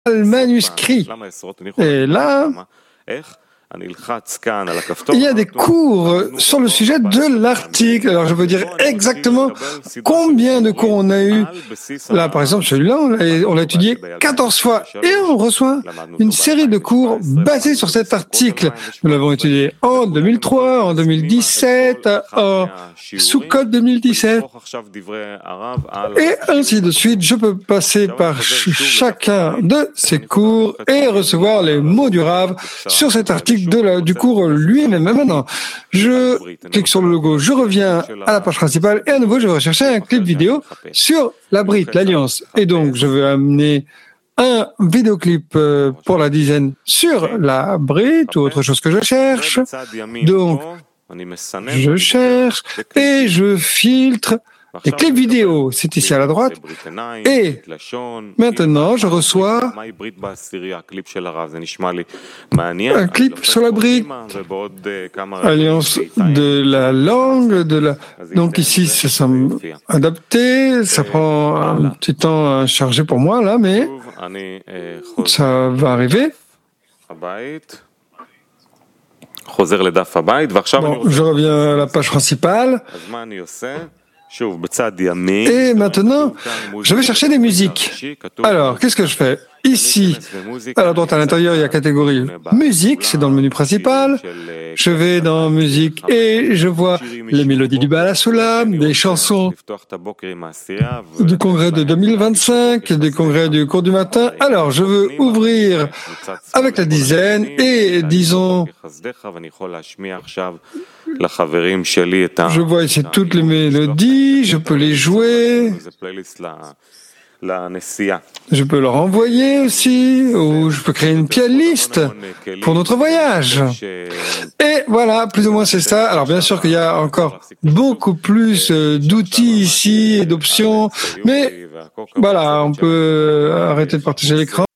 manuscrit. Et là, il y a des cours sur le sujet de l'article. Alors, je veux dire exactement combien de cours on a eu. Là, par exemple, celui-là, on l'a étudié 14 fois et on reçoit une série de cours basés sur cet article. Nous l'avons étudié en 2003, en 2017, en Sukkot 2017, et ainsi de suite. Je peux passer par chacun de ces cours et recevoir les mots du Rav sur cet article du cours lui-même. Maintenant, je clique sur le logo, je reviens à la page principale et à nouveau, je vais rechercher un clip vidéo sur la Brit, l'Alliance. Et donc, je vais amener un vidéoclip pour la dizaine sur la Brit ou autre chose que je cherche. Donc, je cherche et je filtre les clips vidéo, c'est ici à la droite. Et maintenant, je reçois un clip sur la Brit, Alliance de la langue, donc ici, ça semble adapté, ça prend un petit temps à charger pour moi, là, mais ça va arriver. Bon, je reviens à la page principale. Et maintenant, je vais chercher des musiques. Alors, qu'est-ce que je fais? Ici, à la droite à l'intérieur, il y a catégorie musique, c'est dans le menu principal. Je vais dans musique et je vois les mélodies du Baal HaSulam, des chansons du congrès de 2025, des congrès du cours du matin. Alors, je veux ouvrir avec la dizaine et disons, je vois ici toutes les mélodies, je peux les jouer. Je peux leur envoyer aussi, ou je peux créer une playlist pour notre voyage. Et voilà, plus ou moins c'est ça. Alors bien sûr qu'il y a encore beaucoup plus d'outils ici et d'options, mais voilà, on peut arrêter de partager l'écran.